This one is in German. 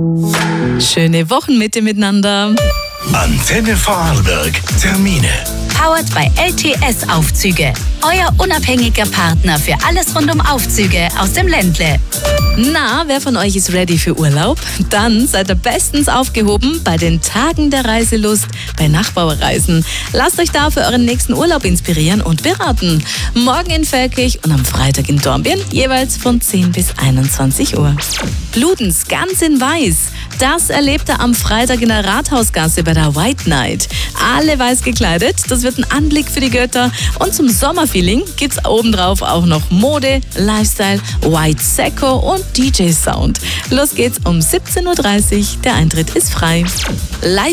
Schöne Wochenmitte miteinander. Antenne Vorarlberg. Termine. Powered by LTS Aufzüge. Euer unabhängiger Partner für alles rund um Aufzüge aus dem Ländle. Na, wer von euch ist ready für Urlaub? Dann seid ihr bestens aufgehoben bei den Tagen der Reiselust bei Nachbauerreisen. Lasst euch da für euren nächsten Urlaub inspirieren und beraten. Morgen in Völkich und am Freitag in Dornbirn, jeweils von 10 bis 21 Uhr. Bludenz ganz in Weiß. Das erlebt er am Freitag in der Rathausgasse bei der White Night. Alle weiß gekleidet, das wird ein Anblick für die Götter. Und zum Sommerfeeling gibt's obendrauf auch noch Mode, Lifestyle, White Seco und DJ-Sound. Los geht's um 17:30 Uhr, der Eintritt ist frei.